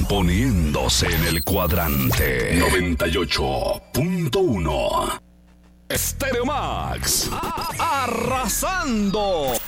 poniéndose en el cuadrante 98.1. Stereo Max, arrasando.